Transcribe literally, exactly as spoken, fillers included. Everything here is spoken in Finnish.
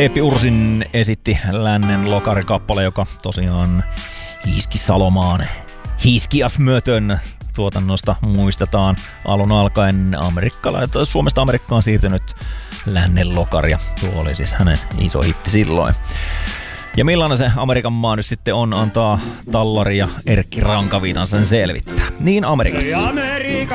Eeppi Ursin esitti Lännen lokarikappale, joka tosiaan Hiiski Salomaan Hiskias-mötön tuotannosta muistetaan alun alkaen amerikkalainen, Suomesta Amerikkaan siirtynyt Lännen lokari, ja tuo oli siis hänen iso hitti silloin. Ja millainen se Amerikan maa nyt sitten on, antaa Tallari ja Erkki Rankaviitan sen selvittää. Niin Amerikassa.